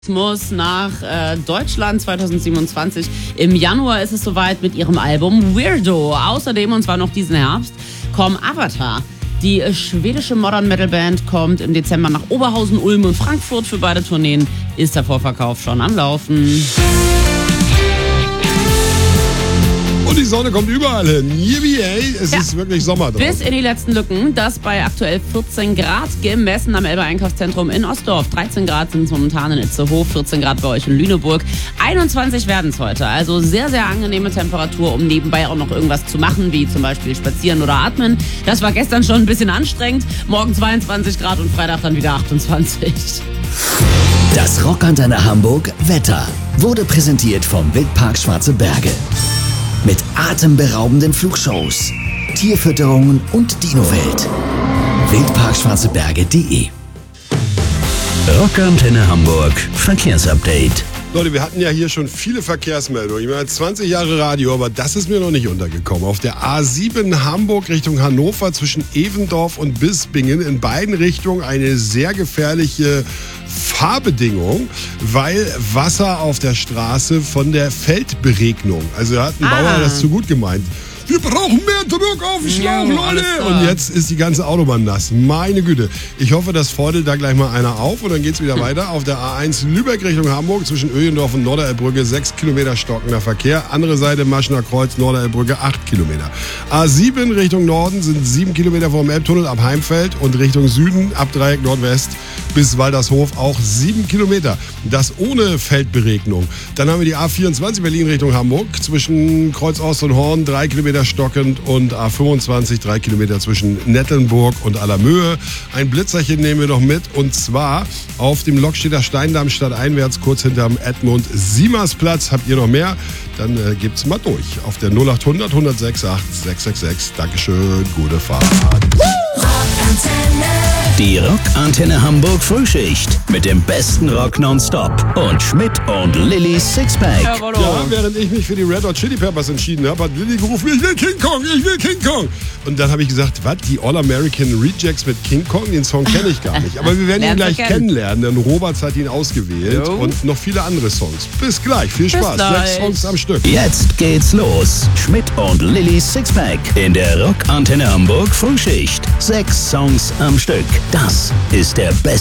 Muss nach Deutschland 2027. Im Januar ist es soweit mit ihrem Album Weirdo. Außerdem, und zwar noch diesen Herbst, kommen Avatar. Die schwedische Modern Metal Band kommt im Dezember nach Oberhausen, Ulm und Frankfurt. Für beide Tourneen ist der Vorverkauf schon am Laufen. Und die Sonne kommt überall hin. Yippie, ey, es ist wirklich Sommer drauf. Bis in die letzten Lücken. Das bei aktuell 14 Grad gemessen am Elbe Einkaufszentrum in Ostdorf. 13 Grad sind es momentan in Itzehoe, 14 Grad bei euch in Lüneburg. 21 werden es heute. Also sehr, sehr angenehme Temperatur, um nebenbei auch noch irgendwas zu machen, wie zum Beispiel spazieren oder atmen. Das war gestern schon ein bisschen anstrengend. Morgen 22 Grad und Freitag dann wieder 28. Das Rockantenne Hamburg Wetter wurde präsentiert vom Wildpark Schwarze Berge. Mit atemberaubenden Flugshows, Tierfütterungen und Dinowelt. Wildparkschwarzeberge.de. Rockantenne Hamburg Verkehrsupdate. Leute, wir hatten ja hier schon viele Verkehrsmeldungen. Ich meine, 20 Jahre Radio, aber das ist mir noch nicht untergekommen. Auf der A7 Hamburg Richtung Hannover zwischen Evendorf und Bispingen in beiden Richtungen eine sehr gefährliche Fahrbedingung, weil Wasser auf der Straße von der Feldberegnung. Also da hat ein Bauer das zu gut gemeint. Wir brauchen mehr Druck auf den Schlauch, Leute! Und jetzt ist die ganze Autobahn nass. Meine Güte. Ich hoffe, das feudelt da gleich mal einer auf und dann geht's wieder weiter. Auf der A1 Lübeck Richtung Hamburg zwischen Öhlendorf und Norderelbbrücke 6 Kilometer stockender Verkehr. Andere Seite Maschener Kreuz, Norderelbbrücke 8 Kilometer. A7 Richtung Norden sind 7 Kilometer vom Elbtunnel ab Heimfeld und Richtung Süden ab Dreieck Nordwest bis Waldershof auch 7 Kilometer. Das ohne Feldberegnung. Dann haben wir die A24 Berlin Richtung Hamburg zwischen Kreuz Ost und Horn 3 Kilometer stockend und A25 3 Kilometer zwischen Nettelnburg und Allermöhe. Ein Blitzerchen nehmen wir noch mit und zwar auf dem Lokstedter Steindamm stadteinwärts kurz hinterm Edmund-Siemers-Platz. Habt ihr noch mehr? Dann gebt's mal durch auf der 0800 106 8666. Dankeschön, gute Fahrt. Die Rockantenne Hamburg Frühschicht mit dem besten Rock nonstop und Schmidt und Lillys Sixpack. Ja, während ich mich für die Red Hot Chili Peppers entschieden habe, hat Lilly gerufen, ich will King Kong, ich will King Kong. Und dann habe ich gesagt, was, die All-American Rejects mit King Kong? Den Song kenne ich gar nicht. Aber wir werden ihn gleich kennenlernen, denn Roberts hat ihn ausgewählt und noch viele andere Songs. Bis gleich, viel Spaß. 6 Songs am Stück. Jetzt geht's los. Schmidt und Lillys Sixpack in der Rockantenne Hamburg Frühschicht. 6 Songs am Stück. Das ist der beste